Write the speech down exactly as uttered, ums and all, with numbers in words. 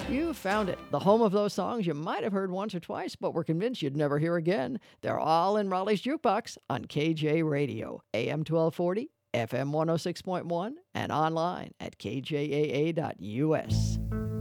You found it. The home of those songs you might have heard once or twice, but were convinced you'd never hear again. They're all in Raleigh's Jukebox on K J Radio, A M twelve forty, F M one oh six point one, and online at k j a a dot u s.